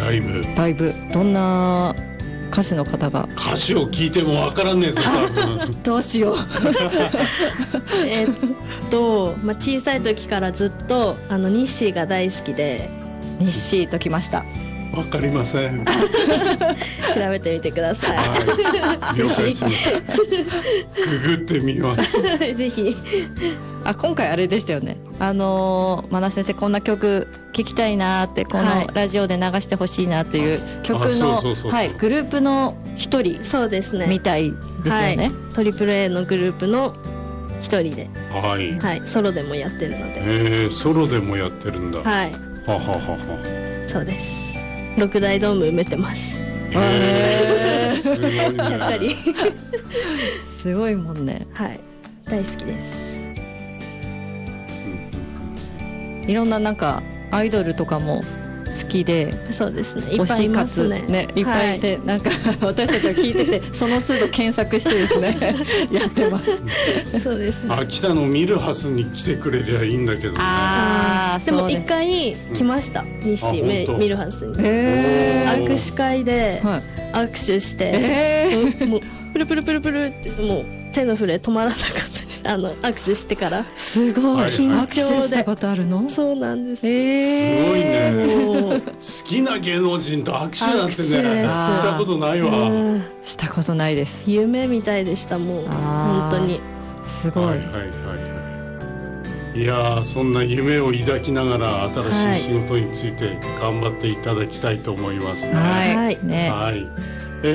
ライブどんな歌手の方が？ 歌詞を聞いてもわからんねえぞ多分どうしよう小さい時からずっとニッシーが大好きで。 ニッシーときました。 わかりません調べてみてください、 はい、了解しましたググってみますぜひ。 今回あれでしたよね、真奈先生こんな曲聴きたいなってこのラジオで流してほしいなっていう曲のグループの一人そうですねみたいですよね、 トリプル A のグループの一人で、 はいはい、ソロでもやってるので、 ソロでもやってるんだ。 はい、 はははは。 そうです。6大ドーム埋めてます。 すごいね。 ちゃっかりすごいもんね。 はい、大好きです。 いろんななんかアイドルとかも好きで、 そうですね、いっぱいいますね。 いっぱいいて、なんか私たちは聞いててその都度検索してですねやってます。 そうですね。 秋田のミルハスに来てくれりゃいいんだけどね。 でも一回来ました、西ミルハスに。握手会で握手して、もうプルプルプルプルってもう手の震え止まらなかったです。握手してからすごい緊張で。握手したことあるの？ そうなんです。 すごいね。好きな芸能人と握手なんてねしたことないわ。 したことないです。 夢みたいでした。もう本当にすごい。 いやそんな夢を抱きながら新しい仕事について頑張っていただきたいと思いますね。 はいね。 はい。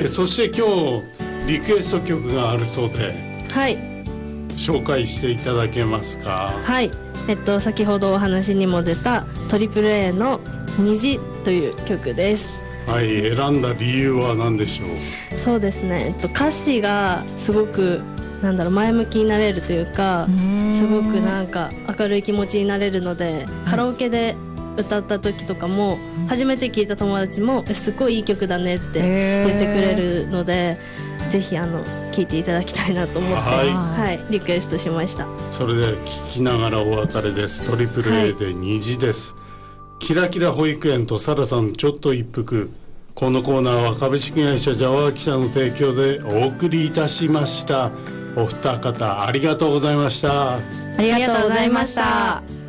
そして今日リクエスト曲があるそうで、 はい、 紹介していただけますか？ はい、先ほどお話にも出たトリプル A の虹という曲です。 はい、選んだ理由は何でしょう？ そうですね、歌詞がすごく前向きになれるというか、すごくなんか明るい気持ちになれるので、カラオケで歌った時とかも、初めて聴いた友達もすごいいい曲だねって言ってくれるので、ぜひ聴いていただきたいなと思って、はい、リクエストしました。 それで聴きながらお別れです。トリプル A で虹です、キラキラ保育園とサラさんちょっと一服。このコーナーは株式会社ジャワー記者の提供でお送りいたしました。お二方ありがとうございました。 ありがとうございました。